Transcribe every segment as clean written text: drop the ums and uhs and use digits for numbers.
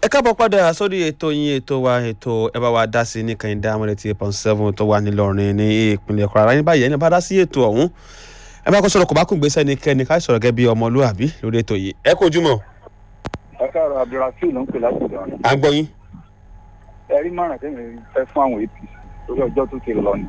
ẹ káàbọ̀ padà sórí ètò yín ètò wa ètò ẹ bá wa dá sí ní Kẹ́hìndé amúlẹ̀tì 8.7 tó wà nílọrin ní ìpínlẹ̀ Kwara ní báyìí ẹni bá dá sí ètò ọ̀hún ẹ bá kó sọ̀rọ̀ kò bá kún gbèsè ẹnikẹ́ni ká sọ̀rọ̀ gẹ́gẹ́ bí ọmọlúwàbí lórí ètò yìí. ẹ kú ojúmọ́. ẹ káàárọ̀ Abdulrafiu ló ń pè láti Ìlọrin. à ń gbọ́ yín. ẹ rí márùn tẹ́mi fẹ́ fún àwọn APC lórí ọjọ́ tó ti lọ ni.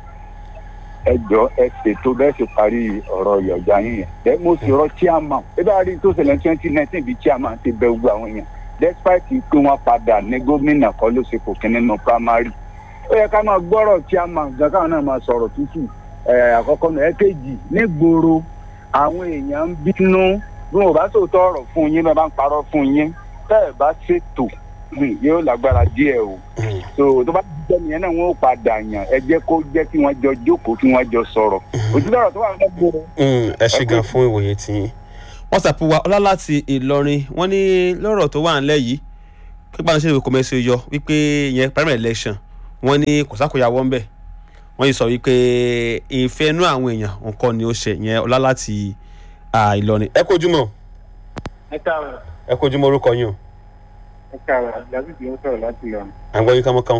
ẹ jọ ẹ ṣètò bẹ́ẹ̀ ṣe parí ọ̀rọ̀ ìyọ̀jà yín yẹn. ẹ mo sì rọ chairman ẹ bá rí tó ṣẹlẹ̀ 2019 bí chairman ti bẹ gbogbo àwọn èèyàn despite pé wọ́n padà ní gómìnà kọ́ ló ṣe kò kí nínú primary. ó yẹ ká máa gbọ́rọ̀ chairman gan káwọn náà máa sọ̀rọ̀ tútù àkọ́kọ́ náà ẹ̀kejì nígboro àwọn èèyàn ń bínú bí wọn bá sòótọ́ ọ̀rọ̀ fún yín bá ń parọ́ fún yín tẹ́ ẹ̀ bá ṣètò yóò lágbára díẹ̀ o so tó bá jẹ́ nìyẹn náà wọ́n ó padà yàn ẹ jẹ́ kó jẹ́ kí wọ́n jọ jókòó kí wọ́n jọ sọ̀rọ̀ òjúlọ̀rọ̀ tó wà ní gbòòrò. ẹ ṣe gan fún ìwòye tí WhatsApp wa ọlá láti Ìlọrin wọ́n ní lọ́rọ̀ tó wà ńlẹ̀ yìí pípa ní sẹ́yìn kọ́mẹ́sì yọ wípé yẹn primary election wọ́n ní kò sákòyàwó ńbẹ̀ wọ́n yìí sọ wípé ìfẹ́ inú àwọn èèyàn nǹkan ni ó ṣe yẹn ọlá láti Ìlọrin. ẹ kú ojúmọ́. ẹ káàárọ̀. ẹ kú ojúmọ́ orúkọ yín o. ẹ káàárọ̀ David ń sọ̀rọ̀ láti Ìlọrin. à ń gbọ́ yín kánmọ́kán.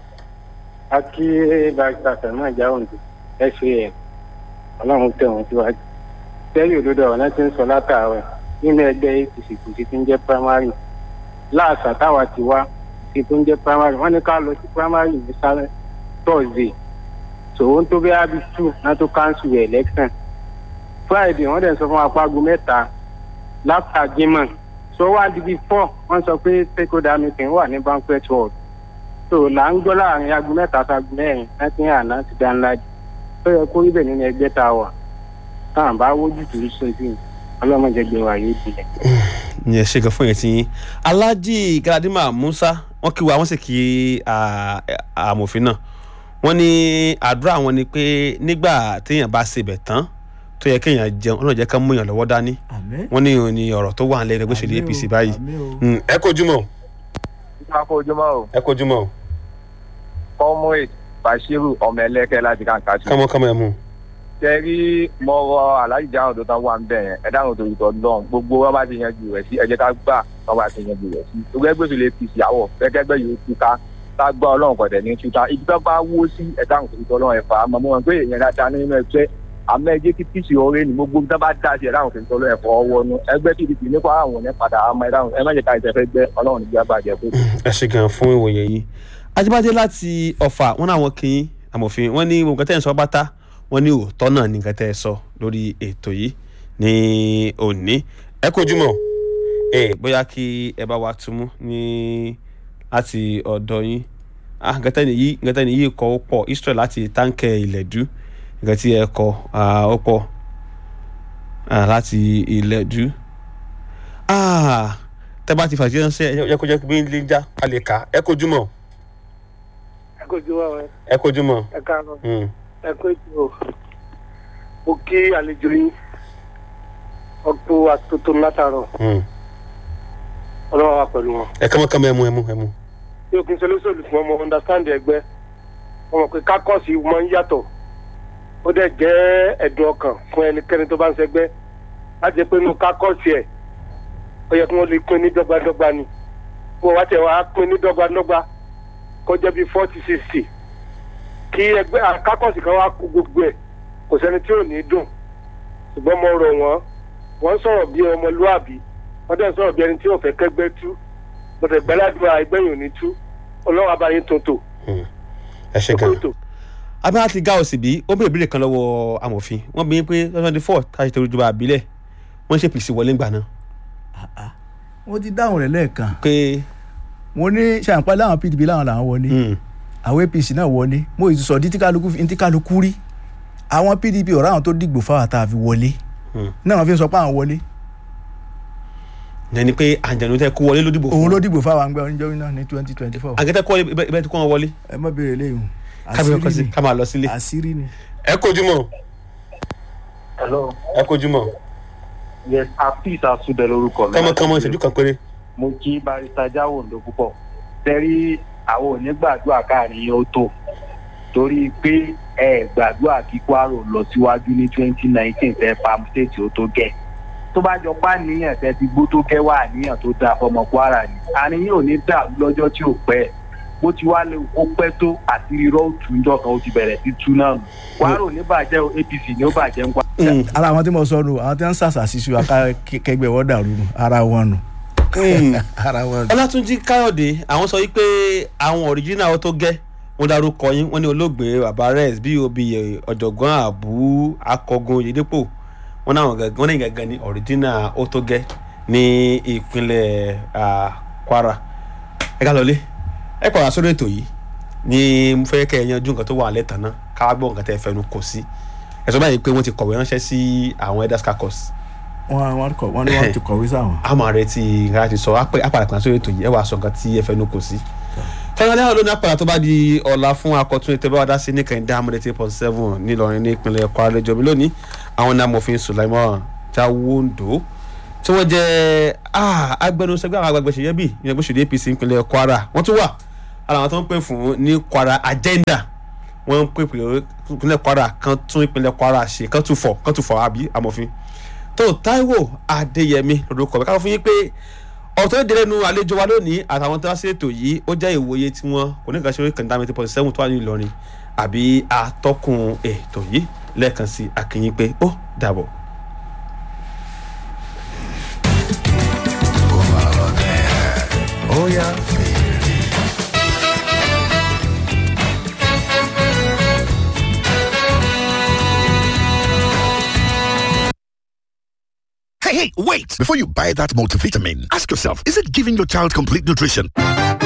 a kí barista Salman Jawonde ẹ ṣe ẹ Ọlọ́run tẹ̀ wọ́n síwájú. tẹ́lẹ̀ òdodo ọ̀rọ̀ náà ti ń sọ látàárọ̀ nínú ẹgbẹ́ APC kò sí ti ń jẹ́ primary láàṣà táwa ti wá ti tó ń jẹ́ primary wọ́n ní ká lọ sí primary ní sáré Thursday tòun tó bí abi 2 náà tó cancel election Friday wọ́n dẹ̀ sọ fún apágo 3 láfta Jimoh so wá di bí 4 wọ́n sọ pé stakeholder meeting wà ní banquet hall so là ń gbọ́ láàrin aago 3 sago 4 láti ní àná ti dá ńlá jù tó yẹ kó rí bẹ̀ nínú ẹgbẹ́ tá a wà táwọn bá wójú tó ń sojú ọlọ́mọdé gbé wa yé tilẹ̀. ní ẹ ṣe gan fún yẹn tí yín Alhaji Galadima Musa wọ́n kí wa wọ́n sì kí amòfin náà wọ́n ní àdúrà wọn ni pé nígbà téèyàn bá ṣe bẹ̀ tán tó yẹ kéèyàn jẹun Ọlọ́run jẹ́ ká mú èèyàn lọ́wọ́ dání wọ́n ní ìhun ni ọ̀rọ̀ tó wà nílẹ̀ ẹgbẹ́ òṣèlú APC báyìí. ẹ kú ojúmọ́. ẹ kú ojúmọ́ o. ẹ kú ojúmọ́. Comrade Bashiru ọmọ ẹlẹ́kẹ́ láti kàǹkà sí. kámọ́kámọ́ ẹ mú. tẹ́rí mo rọ Alhaji Jawonde tó wà ń bẹ̀ yẹn ẹ dáhùn torí tọ́ lọ́n gbogbo wọn bá ti yanjú rẹ̀ sí ẹ jẹ́ ká gbà wọn bá ti yanjú rẹ̀ sí. gbogbo ẹgbẹ́ òṣèlú APC àwọ̀ gẹ́gẹ́ yóò túká ká gbọ́ Ọlọ́run kọ̀dẹ̀ ní túká ibi tó bá wó sí ẹ dáhùn torí tọ́ lọ́n ẹ̀fà àmọ́ wọn pé èèyàn dáadáa nínú ẹgbẹ́ àmọ́ ẹjẹ́ kí pc ọ̀rẹ́ ni gbogbo tó bá dá sí ẹ dáhùn torí tọ́ lọ́n ẹ̀fọ́ ọwọ́ nu ẹgbẹ́ PDP nípa àwọn ẹ̀ padà àmọ́ ẹ dáhùn ẹ má jẹ́ ká ìtẹ̀fẹ́ gbẹ́ Ọlọ́run nígbà bàjẹ́ fún. ẹ ṣe gan fún ìwòye yìí Ajíbádé láti Ọ̀fà wọn náà wọn kì í amòfin wọn ní gbogbo tẹ́ ẹ̀ ń sọ bátá wọn ní òótọ́ náà ní nǹkan tẹ́ ẹ sọ lórí ètò yìí ní òní. ẹ kú ojúmọ́ bóyá kí ẹ bá wa túmú ní láti ọ̀dọ̀ yín nǹkan tẹ́ nìyí kọ́ ó pọ̀ Israel láti táǹkẹ̀ Ìlẹ̀dú nǹkan tí ẹ kọ́ ó pọ̀ láti Ìlẹ̀dú tẹ́ bá ti fàṣẹ ránṣẹ́ ẹ kó jẹ́ bí ilé já a lè kà ẹ kú ojúmọ́. ẹ kú ojúmọ́ ẹ kú ojúmọ́. ẹ káàárọ̀ ẹ kú ojúmọ́ mo kí àlejò yín ọ̀pọ̀ àtúntò látàárọ̀ ọlọ́wọ́ wa pẹ̀lú wọn. ẹ kámọ́kámọ́ ẹ mú. yóò kí n sọ lóṣèlú fún ọmọ understand ẹgbẹ́ wọn mọ̀ pé kákọ́ọ̀sì máa ń yàtọ̀ ó dẹ̀ jẹ́ ẹ̀dùn ọkàn fún ẹnikẹ́ni tó bá ń ṣẹgbẹ́ láti jẹ́ pé inú kákọ́ọ̀sì ẹ̀ ó yẹ kí wọ́n lè pín ní dọ́gbadọ́gba ni wọ́n wá tẹ̀ wá pín ní dọ́gbadọ́gba kó jẹ́ bí 40-60 kí ẹgbẹ́ kákọ́ọ̀sì kan wá kó gbogbo ẹ̀ kò sẹ́ni tí ò ní dùn ṣùgbọ́n mo rọ̀ wọ́n sọ̀rọ̀ bí ọmọlúàbí wọ́n dẹ̀ sọ̀rọ̀ bí ẹni tí ò fẹ́ kẹ́gbẹ́ tú bọ̀dẹ̀ gbẹ́ládùá ẹgbẹ́ yìí ò ní tú Ọlọ́run abayín tuntun. ẹ ṣe gan. abẹ́rẹ́ ti ga òsì bí ó bèrè ìbéèrè kan lọ́wọ́ amòfin wọ́n bí pé 24 táyì tó rújọba àbílẹ̀ wọ́n ṣe APC wọlé ńgbà náà. wọ́n ti dáhùn rẹ̀ lẹ́ẹ̀kan. pé wọ́n ní ṣàǹpá láwọn PDP láwọn làwọn wọlé àwọn APC náà wọlé mo ì sọ tí kálukú rí àwọn PDP ọ̀rọ̀ àwọn tó dìgbò fáwọn tá a fi wọlé náà wọ́n fi sọ pé àwọn wọlé. ẹni pé àjànú tẹ kó wọlé ló dìbò fún òun ló dìbò fáwọn àgbẹ̀ oníjọ́ náà ní 2024. àgẹ́tẹ́ kọ́ ibẹ̀ tí kò wọ́n wọlé. ẹ má béèrè léyìn àṣírí ni ká máa lọ sílé. àṣírí ni. ẹ kú ojúmọ́. hello. ẹ kú ojúmọ́. yes Afeez Asude lórúkọ mi. kọ́mọkọ́mọ ìṣẹ́jú kan péré. mo kí barista Jawonde púpọ̀ tẹ́rí àwọn onígbàdúrà káàrin yóò tó torí pé ẹ gbàdúrà kí Kwara lọ síwájú ní 2019 fẹ́ farm state ó tó gẹ̀ tó bá jọ pa níyàn tẹ́ ti gbó tó kẹwàá níyàn tó dáa fọmọ Kwara ni àní yóò ní dàrú lọ́jọ́ tí ò pẹ́ bó ti wá lé ó pẹ́ tó àti irọ́ òtúnjọ́ kan ó ti bẹ̀rẹ̀ sí tú náà nù Kwara ò ní bàjẹ́ o APC ní ó bàjẹ́ ń pa. ara àwọn tí mo sọ nù àwọn tí wọ́n ń ṣàṣàṣì sí wa kẹgbẹ́ wọ́n dàrú nù ara wọn nù. Ọlátúnjí Káyọ̀dé àwọn sọ wípé àwọn original ó tó gẹ́ wọ́n dárúkọ yín wọ́n ní olóògbé bàbá rẹ̀ bob ọ̀jọ̀gbọ́n àbú akọgun Oyèdépò wọ́n ní gangan ní original ó tó gẹ́ ní ìpínlẹ̀ Kwara. ẹ ká lọlé ẹ pàrọ̀ sórí ètò yìí ní mo fẹ́ kẹ́ ẹ yanjú nǹkan tó wà lẹ́tàn náà ká gbọ́ nǹkan tẹ́ ẹ fẹnu kò sí ẹ sọ báyìí pé wọ́n ti kọ̀wé ránṣẹ́ sí àwọn elders caucus. wọ́n ní wọ́n ti kọ̀wé sáwọn. a máa retí nǹkan láti sọ apàdà kan sórí ètò yìí ẹ wàá sọ nǹkan tí ẹ fẹnu kò sí. fẹ́ràn lẹ́yìn olóní apàdà tó bá di ọ̀la fún akọ̀tún ètò ìbáwá dá sí ní kẹ́hìndé amúlẹ̀ 8.7 nílọrin ní ìpínlẹ̀ Kwara lẹ́jọ́ mi lónìí àwọn ní amòfin Sulaiman Jawondo tí wọ́n jẹ́ agbẹnusẹgbẹ́ àwọn agbègbè ṣèyẹ́ bíi ìyẹn APC ìpínlẹ̀ Kwara wọ́n tún wà ara àwọn tó ń pè fún ní Kwara agenda wọ́n ń pè pé ìpínlẹ̀ Kwara kan tún ìpínlẹ̀ Kwara ṣe kan tún fọ̀ àbí amòfin tó Táíwò Adéyẹmí lórúkọ ká fún yín pé ọ̀tọ̀ ìdílé nu àlejò wa lónìí àtàwọn tó wá sí ètò yìí ó jẹ́ ìwòye tí wọ́n kò ní kàn ṣe kàńdá 8.7 tó wà ní Ìlọrin àbí atọ́kùn ètò yìí lẹ́ẹ̀kan sí akínyìn pé ó dàbọ̀. Oh yeah. Hey, wait! Before you buy that multivitamin, ask yourself, is it giving your child complete nutrition?